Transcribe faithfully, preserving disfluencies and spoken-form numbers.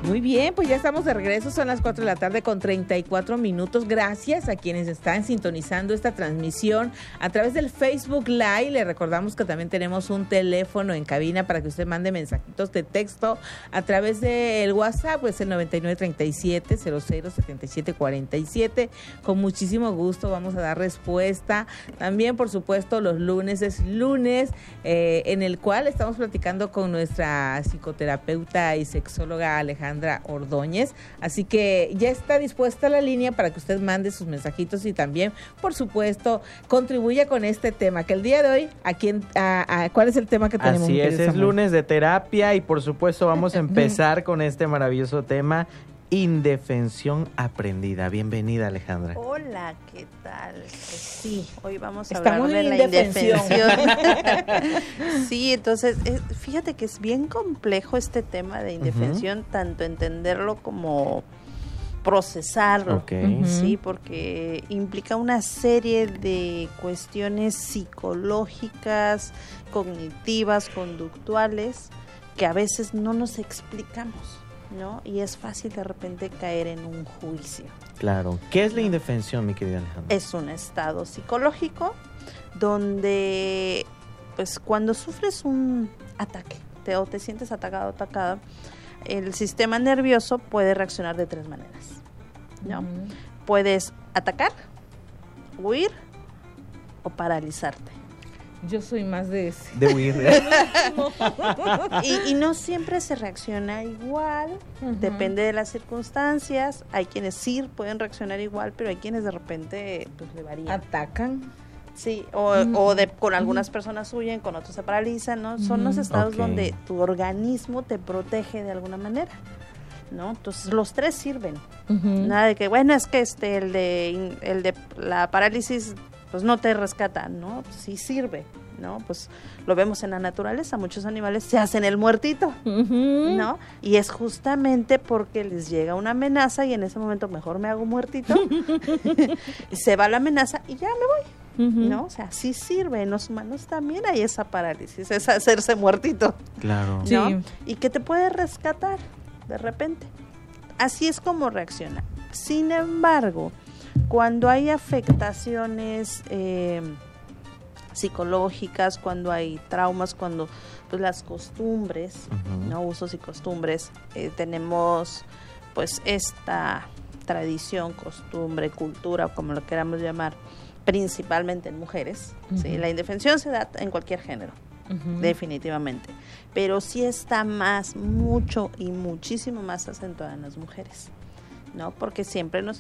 Muy bien, pues ya estamos de regreso, son las cuatro de la tarde con treinta y cuatro minutos. Gracias a quienes están sintonizando esta transmisión a través del Facebook Live. Le recordamos que también tenemos un teléfono en cabina para que usted mande mensajitos de texto a través del WhatsApp, pues el noventa y nueve treinta y siete cero cero setenta y siete cuarenta y siete. Con muchísimo gusto vamos a dar respuesta. También, por supuesto, los lunes es lunes, eh, en el cual estamos platicando con nuestra psicoterapeuta y sexóloga Alejandra Ordóñez, así que ya está dispuesta la línea para que usted mande sus mensajitos y también, por supuesto, contribuya con este tema, que el día de hoy, ¿a quién, a, a, ¿cuál es el tema que tenemos? Así es, es lunes de terapia y por supuesto vamos a empezar con este maravilloso tema, indefensión aprendida. Bienvenida, Alejandra. Hola, ¿qué tal? Pues sí, hoy vamos a Estamos hablar de la indefensión. indefensión. Sí, entonces, es, fíjate que es bien complejo este tema de indefensión, uh-huh. tanto entenderlo como procesarlo, okay. uh-huh. sí, porque implica una serie de cuestiones psicológicas, cognitivas, conductuales, que a veces no nos explicamos, ¿no? Y es fácil de repente caer en un juicio. Claro. ¿Qué es la indefensión, mi querida Alejandra? Es un estado psicológico donde, pues, cuando sufres un ataque te, o te sientes atacado o atacada, el sistema nervioso puede reaccionar de tres maneras, ¿no? Uh-huh. Puedes atacar, huir o paralizarte. Yo soy más de ese. De huir. y, y no siempre se reacciona igual, uh-huh. depende de las circunstancias. Hay quienes sí pueden reaccionar igual, pero hay quienes de repente pues le varían. Atacan. Sí, o, uh-huh. o de, con algunas personas huyen, con otros se paralizan, ¿no? Son uh-huh. los estados okay. donde tu organismo te protege de alguna manera, ¿no? Entonces los tres sirven. Uh-huh. Nada de que, bueno, es que este el de el de la parálisis pues no te rescata, ¿no? Sí sirve, ¿no? Pues lo vemos en la naturaleza, muchos animales se hacen el muertito, uh-huh. ¿no? Y es justamente porque les llega una amenaza y en ese momento mejor me hago muertito, se va la amenaza y ya me voy, uh-huh. ¿no? O sea, sí sirve, en los humanos también hay esa parálisis, es hacerse muertito. Claro. ¿No? Sí. Y que te puede rescatar de repente. Así es como reacciona. Sin embargo, cuando hay afectaciones eh, psicológicas, cuando hay traumas, cuando pues las costumbres, uh-huh. no usos y costumbres, eh, tenemos pues esta tradición, costumbre, cultura, como lo queramos llamar, principalmente en mujeres, uh-huh. ¿sí? La indefensión se da en cualquier género, uh-huh. definitivamente, pero sí está más, mucho y muchísimo más acentuada en las mujeres, ¿no? Porque siempre nos